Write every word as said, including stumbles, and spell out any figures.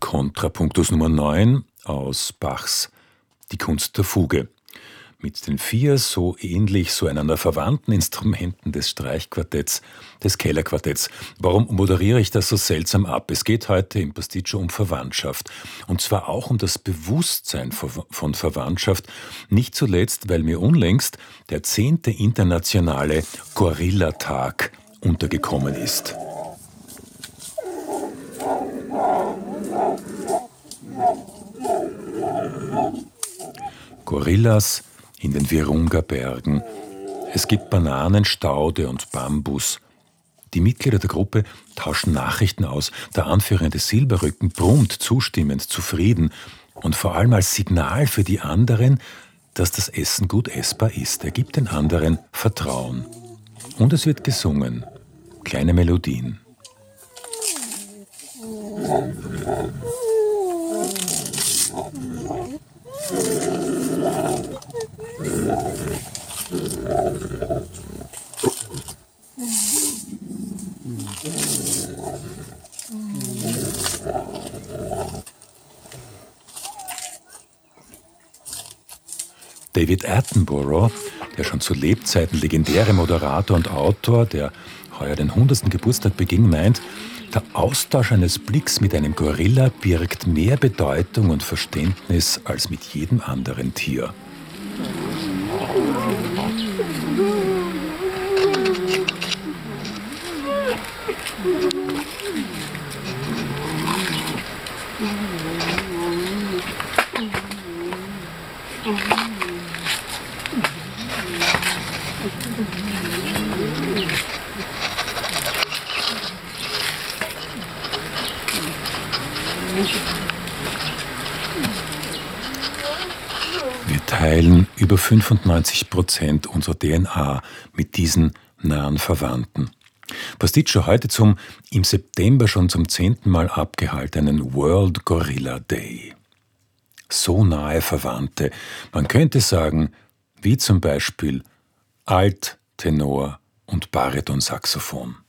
Kontrapunktus Nummer neun aus Bachs Die Kunst der Fuge. Mit den vier so ähnlich, so einander verwandten Instrumenten des Streichquartetts, des Kellerquartetts. Warum moderiere ich das so seltsam ab? Es geht heute im Pasticcio um Verwandtschaft. Und zwar auch um das Bewusstsein von Verwandtschaft. Nicht zuletzt, weil mir unlängst der zehnte internationale Gorillatag untergekommen ist. Gorillas in den Virunga-Bergen. Es gibt Bananen, Staude und Bambus. Die Mitglieder der Gruppe tauschen Nachrichten aus. Der anführende Silberrücken brummt zustimmend zufrieden und vor allem als Signal für die anderen, dass das Essen gut essbar ist. Er gibt den anderen Vertrauen. Und es wird gesungen. Kleine Melodien. David Attenborough, der schon zu Lebzeiten legendäre Moderator und Autor, der heuer den hundertsten Geburtstag beging, meint, der Austausch eines Blicks mit einem Gorilla birgt mehr Bedeutung und Verständnis als mit jedem anderen Tier. Wir teilen über fünfundneunzig Prozent unserer D N A mit diesen nahen Verwandten. Pasticcio heute zum im September schon zum zehnten Mal abgehaltenen World Gorilla Day. So nahe Verwandte, man könnte sagen, wie zum Beispiel Alt-, Tenor- und Baritonsaxophon.